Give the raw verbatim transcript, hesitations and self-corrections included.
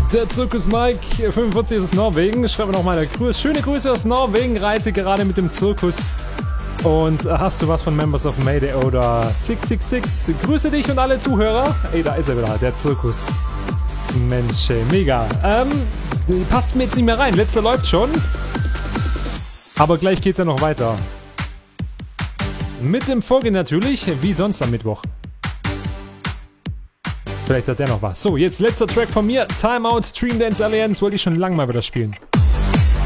Der Zirkus Mike fünfundvierzig aus Norwegen. Schreibe nochmal eine Grüße. Schöne Grüße aus Norwegen. Reise gerade mit dem Zirkus. Und äh, hast du was von Members of Mayday oder six six six? Grüße dich und alle Zuhörer. Ey, da ist er wieder, der Zirkus. Mensch, ey, mega. Ähm, passt mir jetzt nicht mehr rein. Letzter läuft schon. Aber gleich geht's ja noch weiter. Mit dem Folge natürlich, wie sonst am Mittwoch. Vielleicht hat der noch was. So, jetzt letzter Track von mir. Timeout, Dream Dance Alliance. Wollte ich schon lange mal wieder spielen.